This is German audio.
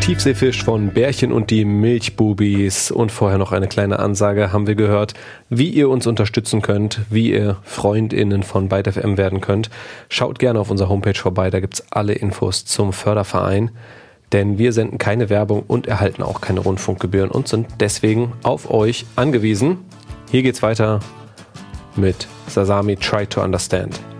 Tiefseefisch von Bärchen und die Milchbubis. Und vorher noch eine kleine Ansage, haben wir gehört, wie ihr uns unterstützen könnt, wie ihr FreundInnen von Byte FM werden könnt. Schaut gerne auf unserer Homepage vorbei, da gibt's alle Infos zum Förderverein. Denn wir senden keine Werbung und erhalten auch keine Rundfunkgebühren und sind deswegen auf euch angewiesen. Hier geht's weiter mit Sasami Try to Understand.